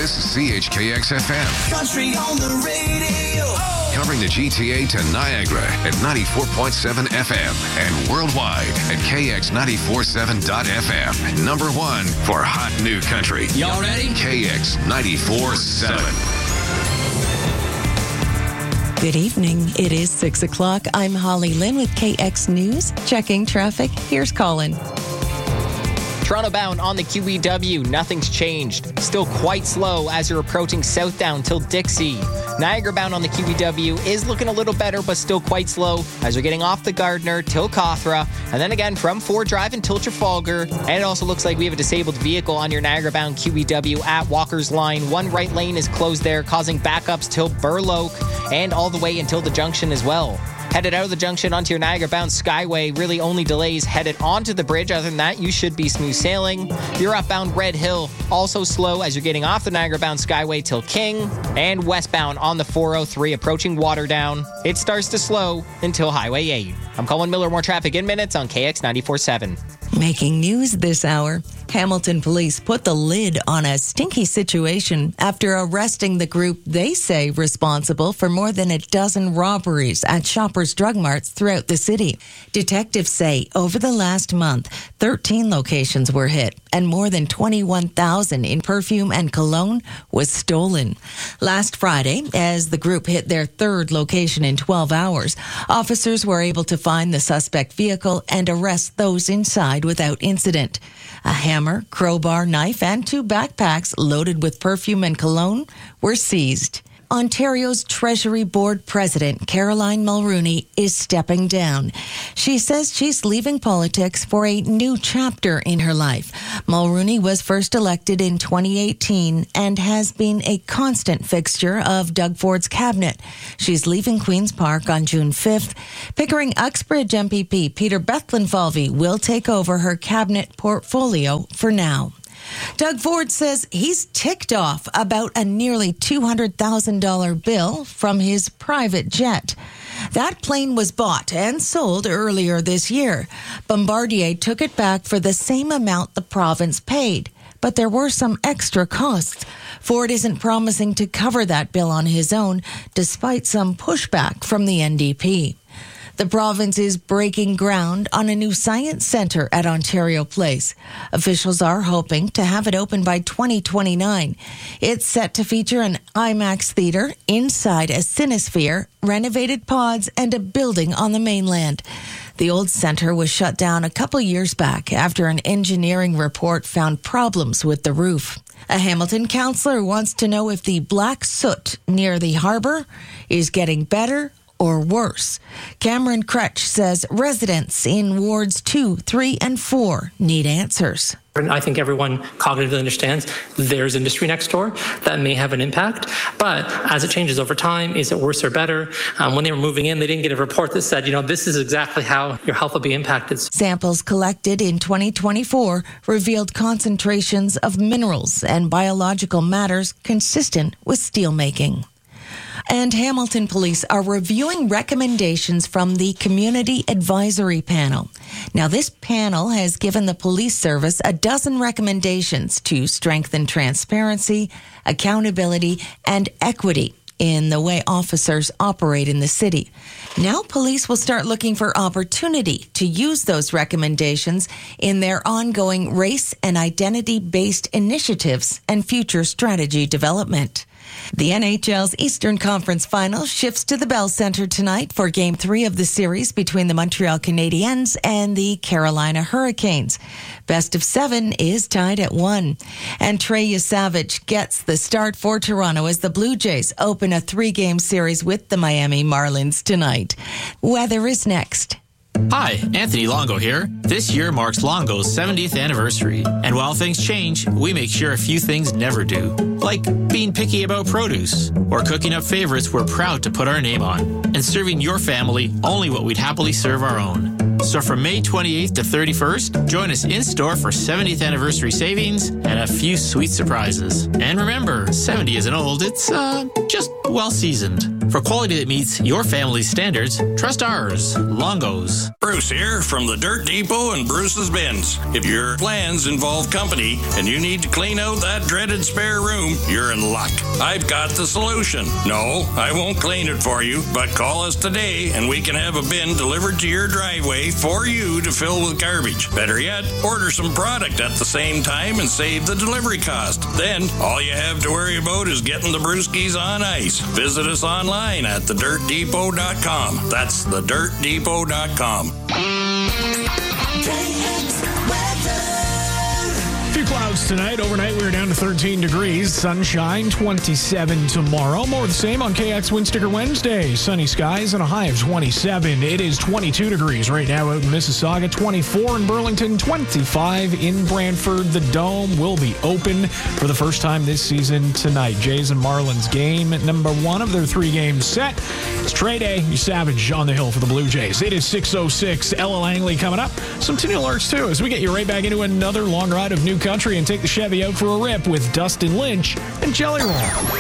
This is CHKX FM. Country on the radio. Covering the GTA to Niagara at 94.7 FM and worldwide at KX947.FM. Number one for hot new country. Y'all ready? KX 94.7. Good evening. It is 6 o'clock. I'm Holly Lynn with KX News. Checking traffic. Here's Colin. Toronto bound on the QEW, nothing's changed. Still quite slow as you're approaching Southdown till Dixie. Niagara bound on the QEW is looking a little better, but still quite slow as you're getting off the Gardner till Cawthra, and then again from Ford Drive until Trafalgar. And it also looks like we have a disabled vehicle on your Niagara bound QEW at Walker's Line. One right lane is closed there, causing backups till Burloak and all the way until the junction as well. Headed out of the junction onto your Niagara-bound Skyway, really only delays headed onto the bridge. Other than that, you should be smooth sailing. You're upbound Red Hill, also slow as you're getting off the Niagara-bound Skyway till King. And westbound on the 403 approaching Waterdown. It starts to slow until Highway 8. I'm Colin Miller. More traffic in minutes on KX 94.7. Making news this hour. Hamilton police put the lid on a stinky situation after arresting the group they say responsible for more than a dozen robberies at Shoppers Drug Marts throughout the city. Detectives say over the last month, 13 locations were hit and more than $21,000 in perfume and cologne was stolen. Last Friday, as the group hit their third location in 12 hours, officers were able to find the suspect vehicle and arrest those inside without incident. A hammer, crowbar, knife, and 2 backpacks loaded with perfume and cologne were seized. Ontario's Treasury Board President, Caroline Mulroney, is stepping down. She says she's leaving politics for a new chapter in her life. Mulroney was first elected in 2018 and has been a constant fixture of Doug Ford's cabinet. She's leaving Queen's Park on June 5th. Pickering Uxbridge MPP Peter Bethlenfalvy will take over her cabinet portfolio for now. Doug Ford says he's ticked off about a nearly $200,000 bill from his private jet. That plane was bought and sold earlier this year. Bombardier took it back for the same amount the province paid, but there were some extra costs. Ford isn't promising to cover that bill on his own, despite some pushback from the NDP. The province is breaking ground on a new science centre at Ontario Place. Officials are hoping to have it open by 2029. It's set to feature an IMAX theatre inside a Cinesphere, renovated pods, and a building on the mainland. The old centre was shut down a couple years back after an engineering report found problems with the roof. A Hamilton councillor wants to know if the black soot near the harbour is getting better or worse. Cameron Crutch says residents in wards 2, 3, and 4 need answers. I think everyone cognitively understands there's industry next door that may have an impact, but as it changes over time, is it worse or better? When they were moving in, they didn't get a report that said, this is exactly how your health will be impacted. Samples collected in 2024 revealed concentrations of minerals and biological matters consistent with steelmaking. And Hamilton police are reviewing recommendations from the Community Advisory Panel. Now, this panel has given the police service a dozen recommendations to strengthen transparency, accountability, and equity in the way officers operate in the city. Now, police will start looking for opportunity to use those recommendations in their ongoing race and identity-based initiatives and future strategy development. The NHL's Eastern Conference Final shifts to the Bell Centre tonight for Game 3 of the series between the Montreal Canadiens and the Carolina Hurricanes. Best of 7 is tied at 1. And Trey Yosavage gets the start for Toronto as the Blue Jays open a 3-game series with the Miami Marlins tonight. Weather is next. Hi, Anthony Longo here. This year marks Longo's 70th anniversary. And while things change, we make sure a few things never do. Like being picky about produce, or cooking up favorites we're proud to put our name on, and serving your family only what we'd happily serve our own. So from May 28th to 31st, join us in-store for 70th anniversary savings and a few sweet surprises. And remember, 70 isn't old, it's just well-seasoned. For quality that meets your family's standards, trust ours, Longo's. Bruce here from the Dirt Depot and Bruce's Bins. If your plans involve company and you need to clean out that dreaded spare room, you're in luck. I've got the solution. No, I won't clean it for you, but call us today and we can have a bin delivered to your driveway for you to fill with garbage. Better yet, order some product at the same time and save the delivery cost. Then, all you have to worry about is getting the brewskis on ice. Visit us online at thedirtdepot.com. That's thedirtdepot.com. Few clouds tonight. Overnight, we were down to 13 degrees. Sunshine, 27 tomorrow. More of the same on KX Wind Sticker Wednesday. Sunny skies and a high of 27. It is 22 degrees right now out in Mississauga, 24 in Burlington, 25 in Brantford. The Dome will be open for the first time this season tonight. Jays and Marlins game number 1 of their 3 games set. It's Trey Day. Savage on the hill for the Blue Jays. It is 6:06. Ella Langley coming up. Some tuning alerts, too, as we get you right back into another long ride of New Country and take the Chevy out for a rip with Dustin Lynch and Jelly Roll.